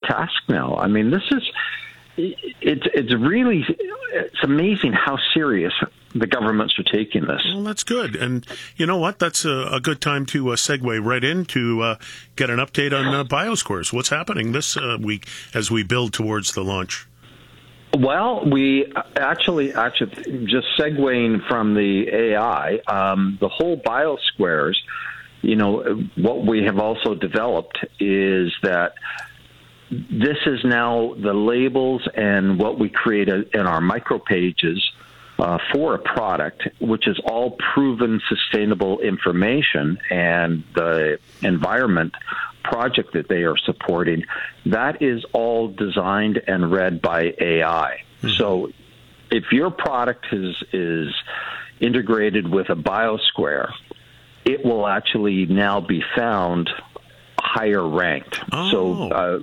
task now. I mean, it's amazing how serious the governments are taking this. Well, that's good. And you know what? That's a good time to segue right in to get an update on BioSquares. What's happening this week as we build towards the launch? Well, we actually just segueing from the AI, the whole BioSquares, what we have also developed is that this is now the labels and what we create in our micro pages for a product, which is all proven sustainable information, and the environment project that they are supporting, that is all designed and read by AI. Mm-hmm. So if your product is integrated with a BioSquare, it will actually now be found higher ranked. Oh. So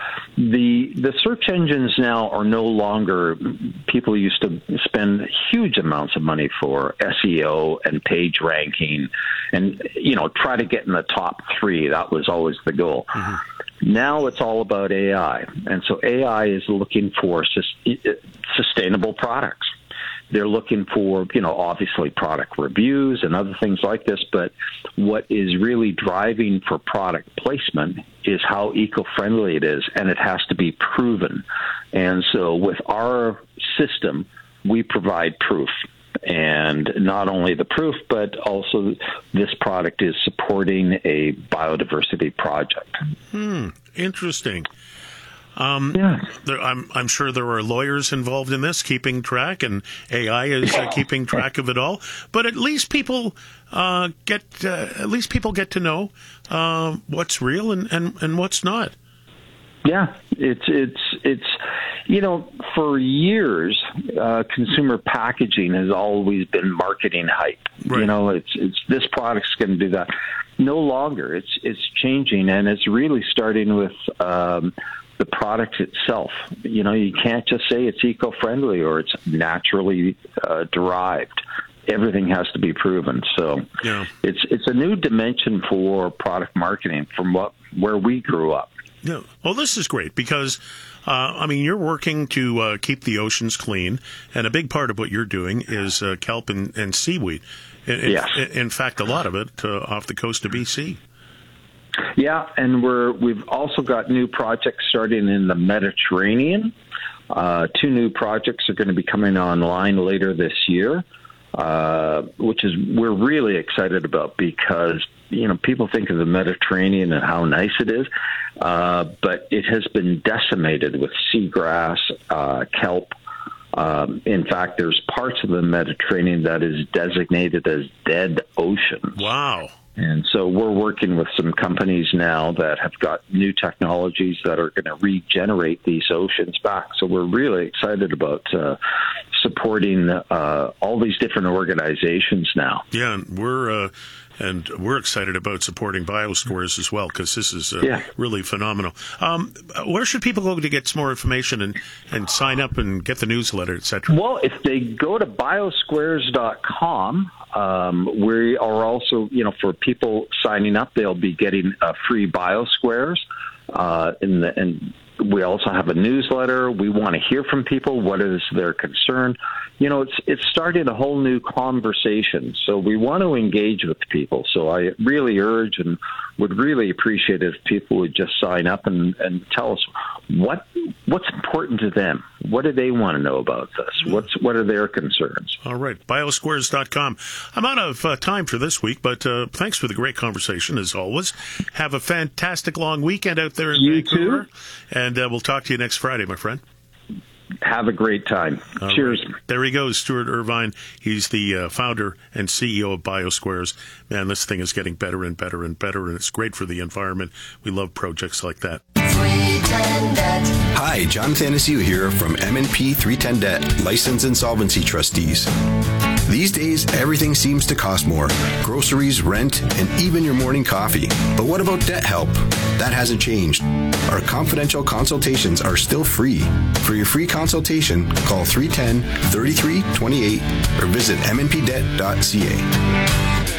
the search engines now are no longer, people used to spend huge amounts of money for SEO and page ranking and, try to get in the top 3. That was always the goal. Mm-hmm. Now it's all about AI. And so AI is looking for sustainable products. They're looking for, obviously product reviews and other things like this, but what is really driving for product placement is how eco-friendly it is, and it has to be proven. And so with our system, we provide proof. And not only the proof, but also this product is supporting a biodiversity project. Interesting. Yeah. I'm sure there are lawyers involved in this, keeping track, and AI is keeping track of it all. But at least people get to know what's real and what's not. Yeah, it's for years, consumer packaging has always been marketing hype. Right. It's this product's going to do that. No longer. It's changing, and it's really starting with the product itself. You can't just say it's eco-friendly or it's naturally derived. Everything has to be proven. So yeah. It's a new dimension for product marketing from where we grew up. Yeah. Well, this is great because, you're working to keep the oceans clean, and a big part of what you're doing is kelp and seaweed. Yes. In fact, a lot of it off the coast of BC. Yeah, and we've also got new projects starting in the Mediterranean. 2 new projects are going to be coming online later this year, which we're really excited about because people think of the Mediterranean and how nice it is, but it has been decimated with seagrass, kelp. In fact, there's parts of the Mediterranean that is designated as dead oceans. Wow. And so we're working with some companies now that have got new technologies that are going to regenerate these oceans back. So we're really excited about supporting all these different organizations now. Yeah, and we're excited about supporting BioSquares as well because this is really phenomenal. Where should people go to get some more information and sign up and get the newsletter, et cetera? Well, if they go to biosquares.com, we are also, for people signing up, they'll be getting a free BioSquares, and we also have a newsletter. We want to hear from people. What is their concern? It's starting a whole new conversation. So we want to engage with people. So I really urge and would really appreciate it if people would just sign up and tell us what's important to them. What do they want to know about this? What are their concerns? All right, biosquares.com. I'm out of time for this week, but thanks for the great conversation as always. Have a fantastic long weekend out there in Vancouver. Too. And we'll talk to you next Friday, my friend. Have a great time. Cheers. Right. There he goes, Stuart Irvine. He's the founder and CEO of BioSquares. Man, this thing is getting better and better and better, and it's great for the environment. We love projects like that. Hi, John Thanasiu here from M&P 310 Debt, Licensed Insolvency Trustees. These days, everything seems to cost more. Groceries, rent, and even your morning coffee. But what about debt help? That hasn't changed. Our confidential consultations are still free. For your free consultation, call 310-3328 or visit mnpdebt.ca.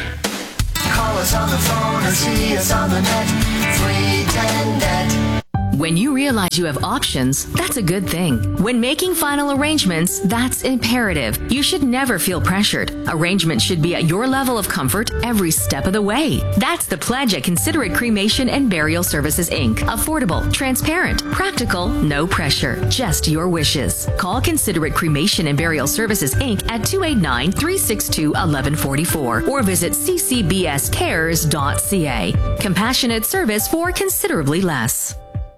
Call us on the phone or see us on the net. 310 Debt. When you realize you have options, that's a good thing. When making final arrangements, that's imperative. You should never feel pressured. Arrangements should be at your level of comfort every step of the way. That's the pledge at Considerate Cremation and Burial Services, Inc. Affordable, transparent, practical, no pressure, just your wishes. Call Considerate Cremation and Burial Services, Inc. at 289-362-1144 or visit ccbscares.ca. Compassionate service for considerably less.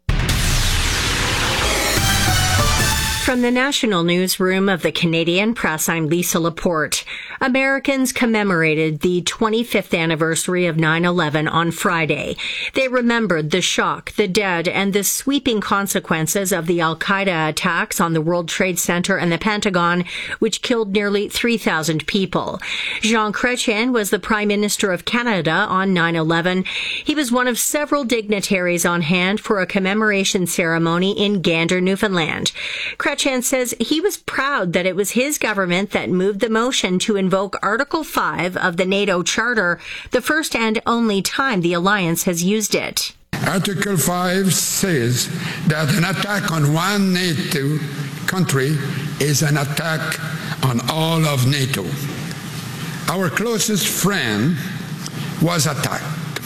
From the National Newsroom of the Canadian Press, I'm Lisa Laporte. Americans commemorated the 25th anniversary of 9/11 on Friday. They remembered the shock, the dead, and the sweeping consequences of the Al-Qaeda attacks on the World Trade Center and the Pentagon, which killed nearly 3,000 people. Jean Chrétien was the Prime Minister of Canada on 9/11. He was one of several dignitaries on hand for a commemoration ceremony in Gander, Newfoundland. Chrétien says he was proud that it was his government that moved the motion to invoke Article 5 of the NATO Charter, the first and only time the alliance has used it. Article 5 says that an attack on one NATO country is an attack on all of NATO. Our closest friend was attacked.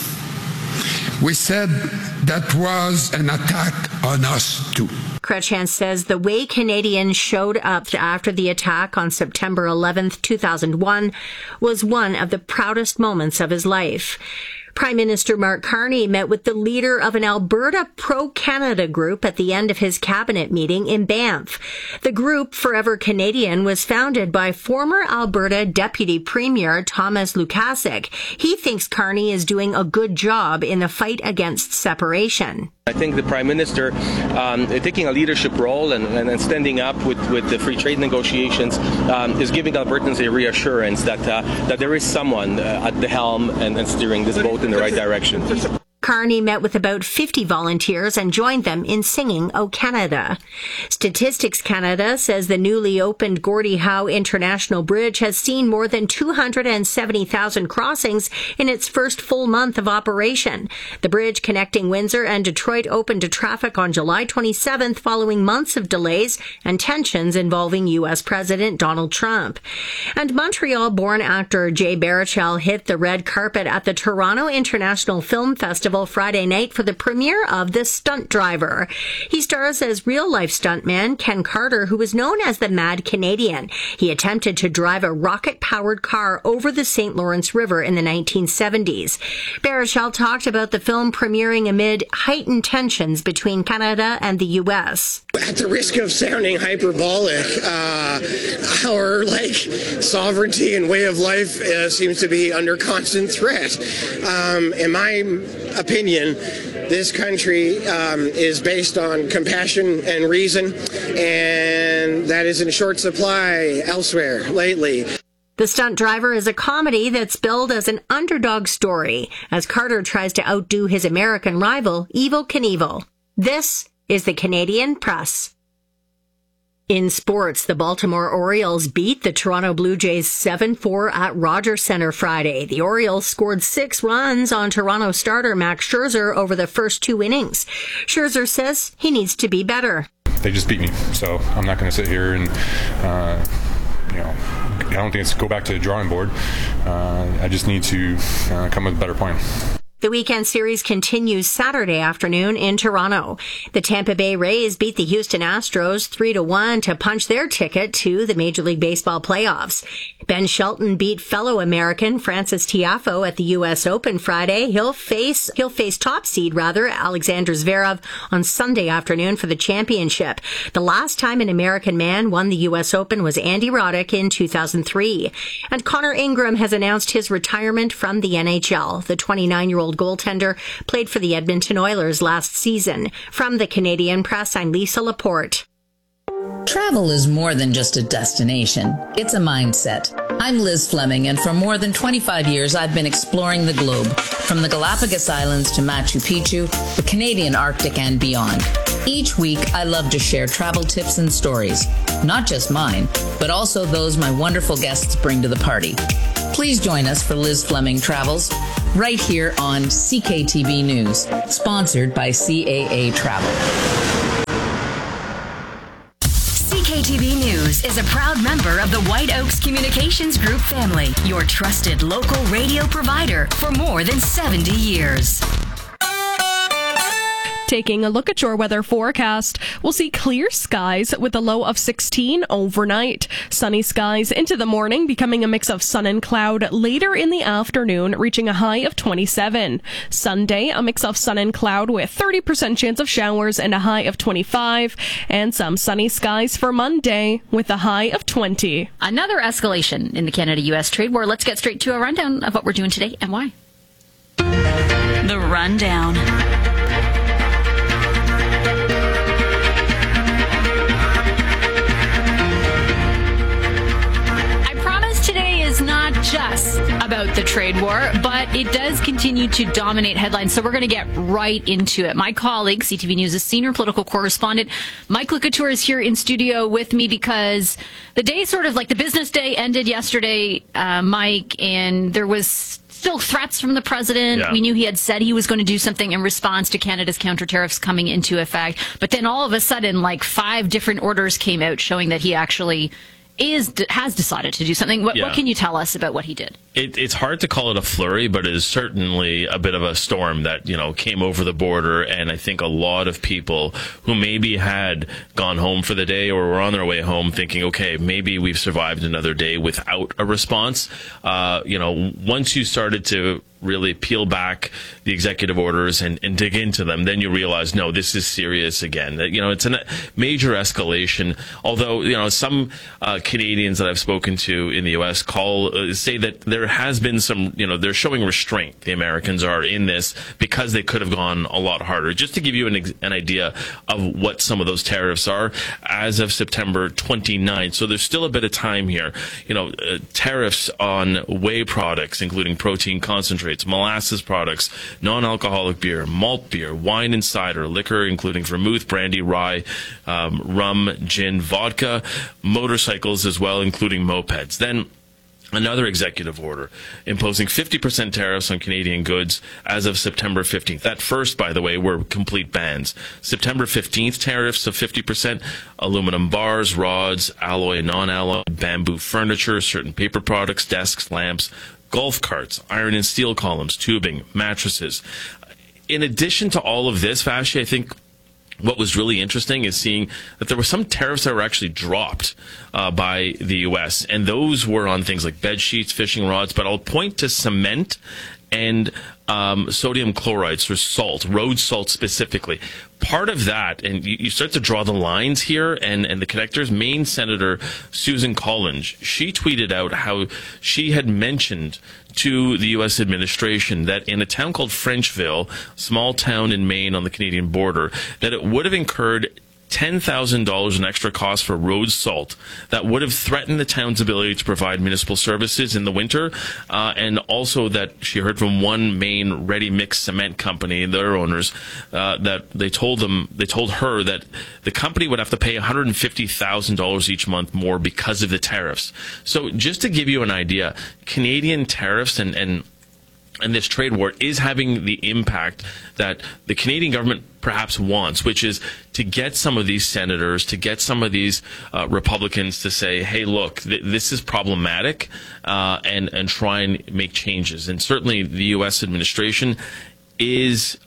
We said that was an attack on us too. Chrétien says the way Canadians showed up after the attack on September 11th, 2001 was one of the proudest moments of his life. Prime Minister Mark Carney met with the leader of an Alberta pro-Canada group at the end of his cabinet meeting in Banff. The group, Forever Canadian, was founded by former Alberta Deputy Premier Thomas Lukaszuk. He thinks Carney is doing a good job in the fight against separation. I think the Prime Minister taking a leadership role and standing up with the free trade negotiations is giving Albertans a reassurance that there is someone at the helm and steering this boat in the right direction. Carney met with about 50 volunteers and joined them in singing O Canada. Statistics Canada says the newly opened Gordie Howe International Bridge has seen more than 270,000 crossings in its first full month of operation. The bridge connecting Windsor and Detroit opened to traffic on July 27th following months of delays and tensions involving U.S. President Donald Trump. And Montreal-born actor Jay Baruchel hit the red carpet at the Toronto International Film Festival Friday night for the premiere of The Stunt Driver. He stars as real-life stuntman Ken Carter, who was known as the Mad Canadian. He attempted to drive a rocket-powered car over the St. Lawrence River in the 1970s. Baruchel talked about the film premiering amid heightened tensions between Canada and the U.S. At the risk of sounding hyperbolic, our sovereignty and way of life seems to be under constant threat. In my opinion, this country is based on compassion and reason, and that is in short supply elsewhere lately. The Stunt Driver is a comedy that's billed as an underdog story as Carter tries to outdo his American rival, Evel Knievel. This is the Canadian Press. In sports, the Baltimore Orioles beat the Toronto Blue Jays 7-4 at Rogers Centre Friday. The Orioles scored 6 runs on Toronto starter Max Scherzer over the first 2 innings. Scherzer says he needs to be better. They just beat me, so I'm not going to sit here and, I don't think it's go back to the drawing board. I just need to come with a better plan. The weekend series continues Saturday afternoon in Toronto. The Tampa Bay Rays beat the Houston Astros 3-1 to punch their ticket to the Major League Baseball playoffs. Ben Shelton beat fellow American Francis Tiafoe at the U.S. Open Friday. He'll face top seed Alexander Zverev on Sunday afternoon for the championship. The last time an American man won the U.S. Open was Andy Roddick in 2003. And Connor Ingram has announced his retirement from the NHL. The 29-year-old goaltender played for the Edmonton Oilers last season. From the Canadian Press, I'm Lisa Laporte. Travel is more than just a destination. It's a mindset. I'm Liz Fleming, and for more than 25 years, I've been exploring the globe, from the Galapagos Islands to Machu Picchu, the Canadian Arctic, and beyond. Each week, I love to share travel tips and stories, not just mine, but also those my wonderful guests bring to the party. Please join us for Liz Fleming Travels. right here on CKTB News, sponsored by CAA Travel. CKTB News is a proud member of the White Oaks Communications Group family, your trusted local radio provider for more than 70 years. Taking a look at your weather forecast, we'll see clear skies with a low of 16 overnight. Sunny skies into the morning, becoming a mix of sun and cloud later in the afternoon, reaching a high of 27. Sunday, a mix of sun and cloud with 30% chance of showers and a high of 25. And some sunny skies for Monday with a high of 20. Another escalation in the Canada-U.S. trade war. Let's get straight to a rundown of what we're doing today and why. The Rundown. Not just about the trade war, but it does continue to dominate headlines. So we're going to get right into it. My colleague, CTV News' senior political correspondent, Mike LeCouture, is here in studio with me because the day, sort of like the business day, ended yesterday, Mike, and there was still threats from the president. Yeah. We knew he had said he was going to do something in response to Canada's counter tariffs coming into effect. But then all of a sudden, like 5 different orders came out showing that he actually has decided to do something. What can you tell us about what he did? It's hard to call it a flurry, but it is certainly a bit of a storm that, came over the border. And I think a lot of people who maybe had gone home for the day or were on their way home thinking, okay, maybe we've survived another day without a response. Once you started to really peel back the executive orders and dig into them, then you realize, no, this is serious again. It's a major escalation. Although, some Canadians that I've spoken to in the U.S. say that there has been some, they're showing restraint. The Americans are in this because they could have gone a lot harder. Just to give you an idea of what some of those tariffs are, as of September 29th. So there's still a bit of time here. Tariffs on whey products, including protein concentrates, molasses products, non-alcoholic beer, malt beer, wine and cider, liquor including vermouth, brandy, rye, rum, gin, vodka, motorcycles as well, including mopeds. Then another executive order imposing 50% tariffs on Canadian goods as of September 15th. That first, by the way, were complete bans. September 15th, tariffs of 50%, aluminum bars, rods, alloy and non-alloy, bamboo furniture, certain paper products, desks, lamps, golf carts, iron and steel columns, tubing, mattresses. In addition to all of this, Vashi, I think what was really interesting is seeing that there were some tariffs that were actually dropped by the U.S., and those were on things like bed sheets, fishing rods, but I'll point to cement and sodium chloride, so salt, road salt specifically. Part of that, and you start to draw the lines here, and the connectors, Maine Senator Susan Collins, she tweeted out how she had mentioned to the U.S. administration that in a town called Frenchville, small town in Maine on the Canadian border, that it would have incurred $10,000 in extra costs for road salt that would have threatened the town's ability to provide municipal services in the winter, and also that she heard from one Maine ready-mix cement company, their owners, that they told her that the company would have to pay $150,000 each month more because of the tariffs. So just to give you an idea, Canadian tariffs and this trade war is having the impact that the Canadian government perhaps wants, which is to get some of these senators, to get some of these Republicans to say, hey, look, this is problematic, and try and make changes. And certainly the U.S. administration is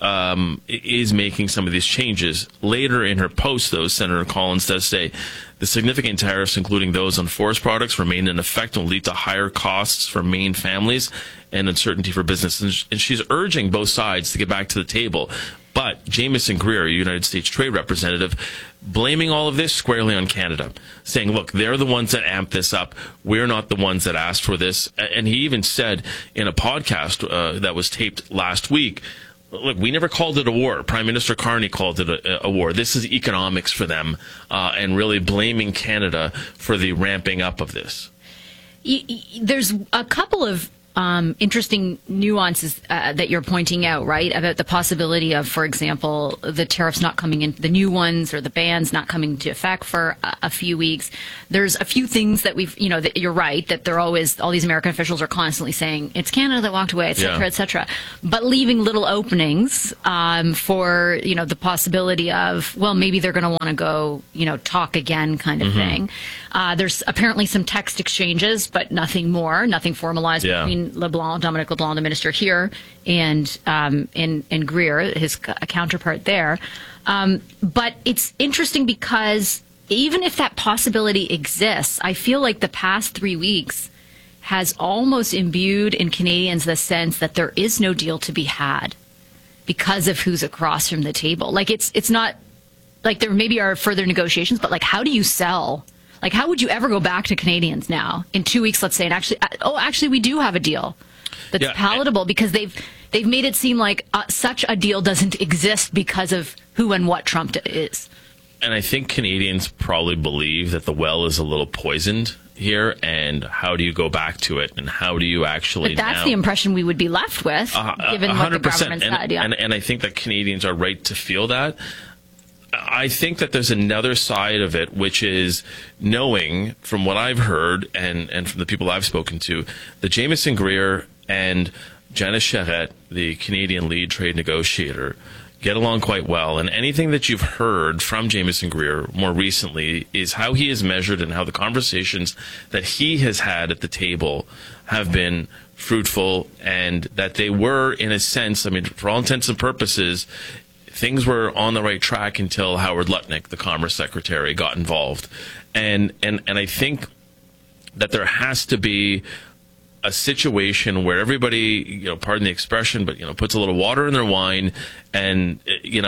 making some of these changes. Later in her post, though, Senator Collins does say the significant tariffs, including those on forest products, remain in effect and will lead to higher costs for Maine families and uncertainty for business. And she's urging both sides to get back to the table. But Jamieson Greer, a United States Trade Representative, blaming all of this squarely on Canada, saying, look, they're the ones that amped this up. We're not the ones that asked for this. And he even said in a podcast that was taped last week, look, we never called it a war. Prime Minister Carney called it a war. This is economics for them, and really blaming Canada for the ramping up of this. There's a couple of interesting nuances that you're pointing out, right? About the possibility of, for example, the tariffs not coming in, the new ones or the bans not coming into effect for a few weeks. There's a few things that that you're right, that they're always, all these American officials are constantly saying, it's Canada that walked away, et cetera, et cetera. But leaving little openings for, the possibility of, well, maybe they're going to want to go, talk again kind of thing. There's apparently some text exchanges, but nothing more, nothing formalized between Dominic LeBlanc, the minister here, and Greer, his counterpart there. But it's interesting because even if that possibility exists, I feel like the past 3 weeks has almost imbued in Canadians the sense that there is no deal to be had because of who's across from the table. Like it's not like there maybe are further negotiations, but like how do you sell? Like how would you ever go back to Canadians now in 2 weeks, let's say, and actually we do have a deal that's palatable, because they've made it seem like such a deal doesn't exist because of who and what Trump is. And I think Canadians probably believe that the well is a little poisoned here, and how do you go back to it, and how do you actually? But that's the impression we would be left with, given what the government said. And I think that Canadians are right to feel that. I think that there's another side of it, which is knowing from what I've heard and from the people I've spoken to, that Jamieson Greer and Janice Charette, the Canadian lead trade negotiator, get along quite well. And anything that you've heard from Jamieson Greer more recently is how he is measured and how the conversations that he has had at the table have been fruitful, and that they were, in a sense, I mean, for all intents and purposes, things were on the right track until Howard Lutnick, the Commerce Secretary, got involved. And I think that there has to be a situation where everybody, pardon the expression, but, puts a little water in their wine, and,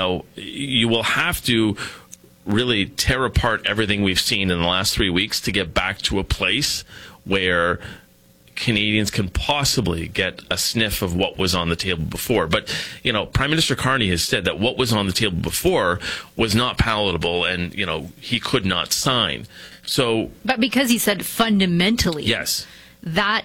you will have to really tear apart everything we've seen in the last 3 weeks to get back to a place where Canadians can possibly get a sniff of what was on the table before. But, Prime Minister Carney has said that what was on the table before was not palatable, and, he could not sign. So, but because he said fundamentally, yes, that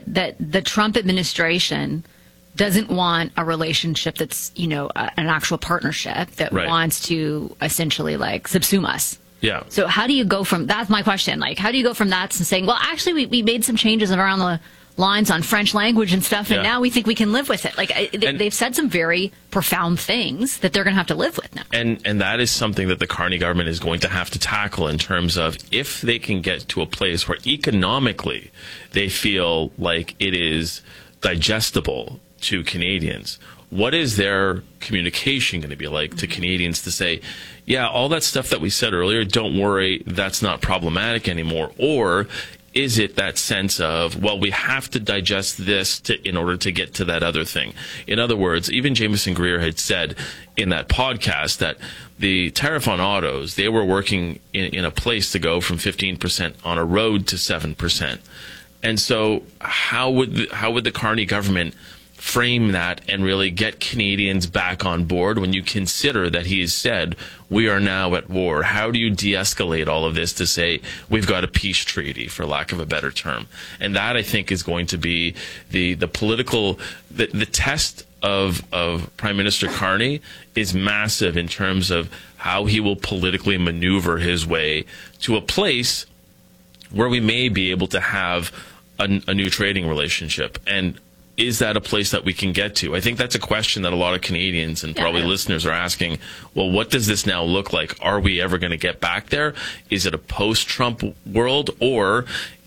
the Trump administration doesn't want a relationship that's, an actual partnership that wants to essentially subsume us. Yeah. So how do you go from, that's my question, how do you go from that to saying, well, actually we made some changes around the lines on French language and stuff, and now we think we can live with it. They've said some very profound things that they're going to have to live with now. And that is something that the Carney government is going to have to tackle, in terms of if they can get to a place where economically they feel like it is digestible to Canadians. What is their communication going to be like to Canadians to say, yeah, all that stuff that we said earlier, don't worry, that's not problematic anymore? Or is it that sense of, well, we have to digest this in order to get to that other thing? In other words, even Jamieson Greer had said in that podcast that the tariff on autos, they were working in a place to go from 15% on a road to 7%. And so how would the Carney government frame that and really get Canadians back on board when you consider that he has said we are now at war? How do you de-escalate all of this to say we've got a peace treaty, for lack of a better term? And that, I think, is going to be the political, the test of Prime Minister Carney is massive in terms of how he will politically maneuver his way to a place where we may be able to have a new trading relationship. And is that a place that we can get to? I think that's a question that a lot of Canadians and probably listeners are asking. Well, what does this now look like? Are we ever going to get back there? Is it a post-Trump world? Or,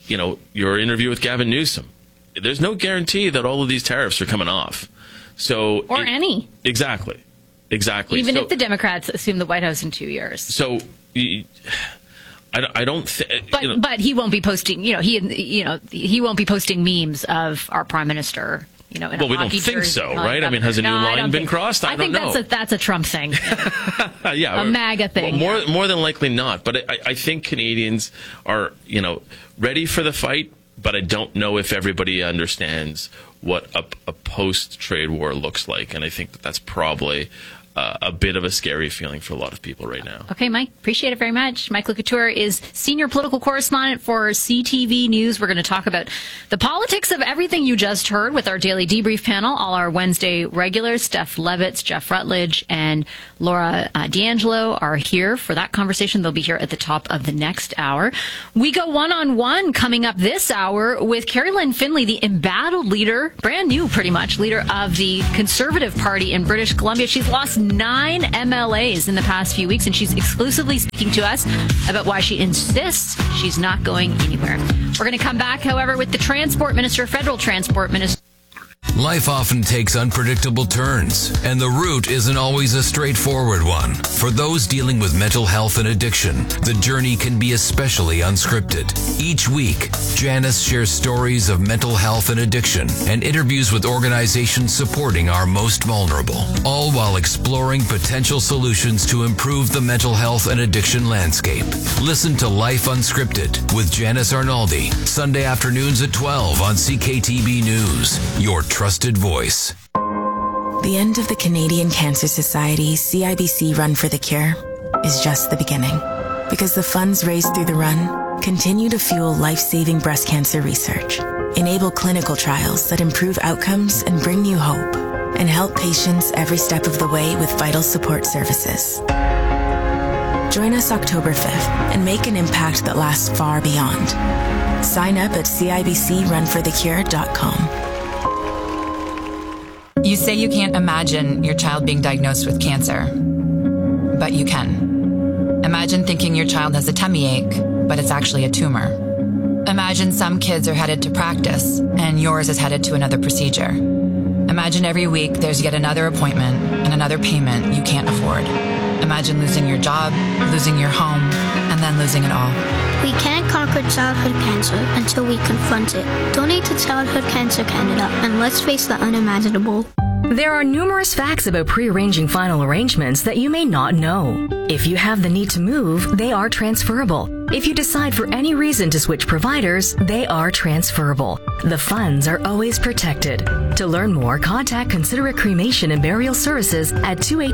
your interview with Gavin Newsom. There's no guarantee that all of these tariffs are coming off. Or any. Exactly. Even if the Democrats assume the White House in 2 years. So I don't think. But he won't be posting. He won't be posting memes of our prime minister. In well, we don't think so, right? I mean, has a new line been crossed? I don't know. That's a Trump thing. Yeah, a MAGA thing. More than likely not. But I think Canadians are, ready for the fight. But I don't know if everybody understands what a post-trade war looks like. And I think that's probably a bit of a scary feeling for a lot of people right now. Okay, Mike, appreciate it very much. Michael Couture is senior political correspondent for CTV News. We're going to talk about the politics of everything you just heard with our daily debrief panel. All our Wednesday regulars, Steph Levitz, Jeff Rutledge, and Laura D'Angelo are here for that conversation. They'll be here at the top of the next hour. We go one-on-one coming up this hour with Carrie Lynn Finley, the embattled leader, brand new pretty much, leader of the Conservative Party in British Columbia. She's lost 9 MLAs in the past few weeks, and she's exclusively speaking to us about why she insists she's not going anywhere. We're going to come back, however, with the Transport Minister, Federal Transport Minister. Life often takes unpredictable turns, and the route isn't always a straightforward one. For those dealing with mental health and addiction, the journey can be especially unscripted. Each week, Janice shares stories of mental health and addiction and interviews with organizations supporting our most vulnerable, all while exploring potential solutions to improve the mental health and addiction landscape. Listen to Life Unscripted with Janice Arnaldi, Sunday afternoons at 12 on CKTB News, your trusted voice. The end of the Canadian Cancer Society's CIBC Run for the Cure is just the beginning, because the funds raised through the run continue to fuel life-saving breast cancer research, enable clinical trials that improve outcomes and bring you hope, and help patients every step of the way with vital support services. Join us October 5th and make an impact that lasts far beyond. Sign up at CIBCRunforthecure.com. You say you can't imagine your child being diagnosed with cancer, but you can. Imagine thinking your child has a tummy ache, but it's actually a tumor. Imagine some kids are headed to practice, and yours is headed to another procedure. Imagine every week there's yet another appointment and another payment you can't afford. Imagine losing your job, losing your home, and then losing it all. We can't conquer childhood cancer until we confront it. Donate to Childhood Cancer Canada, and let's face the unimaginable. There are numerous facts about pre-arranging final arrangements that you may not know. If you have the need to move, they are transferable. If you decide for any reason to switch providers, they are transferable. The funds are always protected. To learn more, contact Considerate Cremation and Burial Services at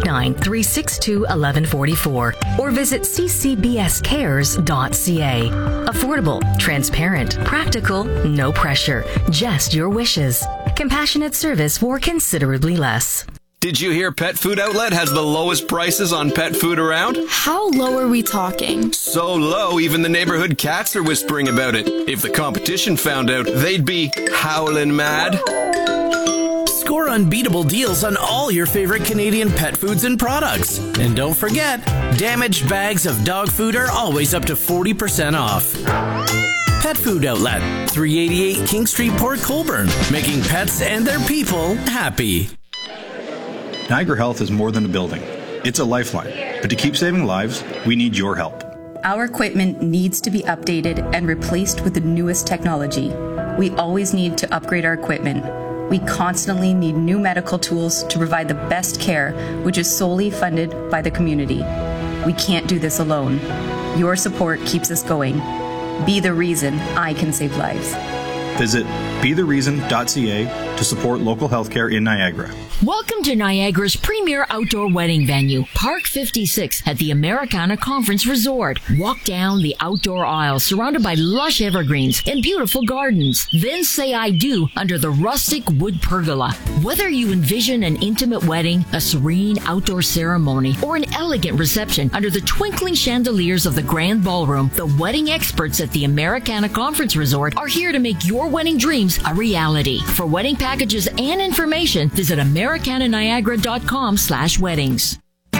289-362-1144 or visit ccbscares.ca. Affordable, transparent, practical, no pressure, just your wishes. Compassionate service for considerably less. Did you hear Pet Food Outlet has the lowest prices on pet food around? How low are we talking? So low, even the neighborhood cats are whispering about it. If the competition found out, they'd be howling mad. Score unbeatable deals on all your favorite Canadian pet foods and products. And don't forget, damaged bags of dog food are always up to 40% off. Pet Food Outlet, 388 King Street, Port Colborne, making pets and their people happy. Niagara Health is more than a building. It's a lifeline. But to keep saving lives, we need your help. Our equipment needs to be updated and replaced with the newest technology. We always need to upgrade our equipment. We constantly need new medical tools to provide the best care, which is solely funded by the community. We can't do this alone. Your support keeps us going. Be the reason I can save lives. Visit bethereason.ca to support local healthcare in Niagara. Welcome to Niagara's premier outdoor wedding venue, Park 56 at the Americana Conference Resort. Walk down the outdoor aisle surrounded by lush evergreens and beautiful gardens. Then say I do under the rustic wood pergola. Whether you envision an intimate wedding, a serene outdoor ceremony, or an elegant reception under the twinkling chandeliers of the Grand Ballroom, the wedding experts at the Americana Conference Resort are here to make your wedding dreams a reality. For wedding packages and information, visit americananiagara.com/weddings.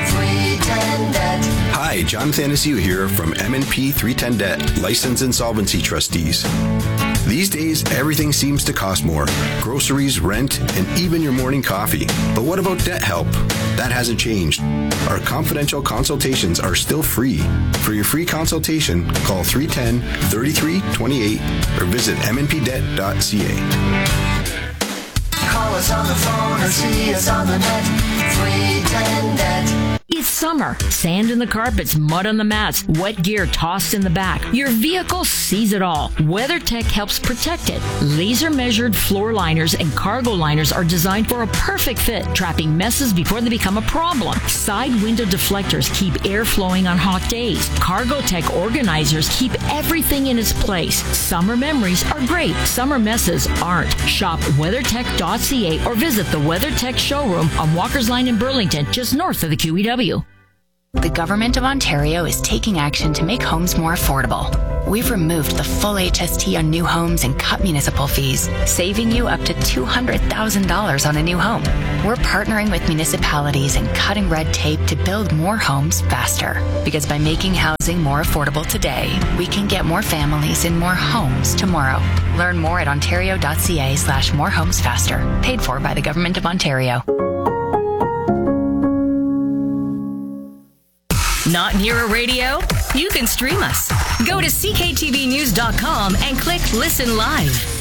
Hi, John Thanasiu here from M&P 310 Debt, License Insolvency Trustees. These days, everything seems to cost more. Groceries, rent, and even your morning coffee. But what about debt help? That hasn't changed. Our confidential consultations are still free. For your free consultation, call 310-3328 or visit mnpdebt.ca. Call us on the phone or see us on the net. 310 Debt. It's summer. Sand in the carpets, mud on the mats, wet gear tossed in the back. Your vehicle sees it all. WeatherTech helps protect it. Laser measured floor liners and cargo liners are designed for a perfect fit, trapping messes before they become a problem. Side window deflectors keep air flowing on hot days. CargoTech organizers keep everything in its place. Summer memories are great. Summer messes aren't. Shop WeatherTech.ca or visit the WeatherTech showroom on Walker's Line in Burlington, just north of the QEW. The Government of Ontario is taking action to make homes more affordable. We've removed the full HST on new homes and cut municipal fees, saving you up to $200,000 on a new home. We're partnering with municipalities and cutting red tape to build more homes faster. Because by making housing more affordable today, we can get more families in more homes tomorrow. Learn more at ontario.ca/morehomesfaster. Paid for by the Government of Ontario. Not near a radio? You can stream us. Go to cktvnews.com and click Listen Live.